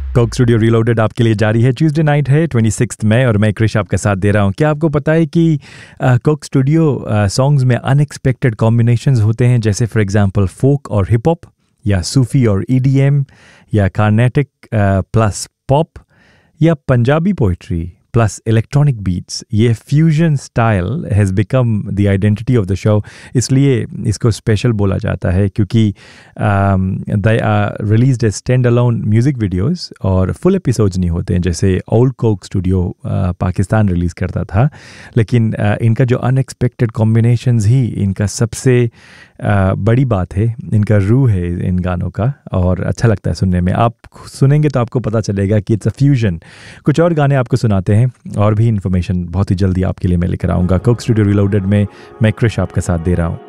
Coke studio reloaded आपके लिए जारी है। ट्यूसडे नाइट है 26 मई और मैं क्रिश आपके साथ दे रहा हूँ। क्या आपको पता है कि कोक स्टूडियो सॉन्ग्स में अनएक्सपेक्टेड कॉम्बिनेशंस होते हैं, जैसे फॉर एग्जांपल फोक और हिप हॉप, या सूफी और ईडीएम, या कार्नेटिक प्लस पॉप, या Punjabi poetry plus electronic beats. ये fusion style has become the identity of the show, इसलिए इसको स्पेशल बोला जाता है क्योंकि they are released as stand alone music videos और फुल एपिसोड्स नहीं होते हैं जैसे old Coke studio Pakistan release करता था। लेकिन इनका जो अनएक्सपेक्टेड कॉम्बिनेशंस ही इनका सबसे बड़ी बात है, इनका रूह है इन गानों का, और अच्छा लगता है सुनने में। आप सुनेंगे तो आपको पता चलेगा कि इट्स अ फ्यूजन। कुछ और गाने आपको सुनाते हैं और भी इन्फॉर्मेशन बहुत ही जल्दी आपके लिए मैं लेकर आऊँगा। कोक स्टूडियो रीलोडेड में मैं क्रिश आपका साथ दे रहा हूँ।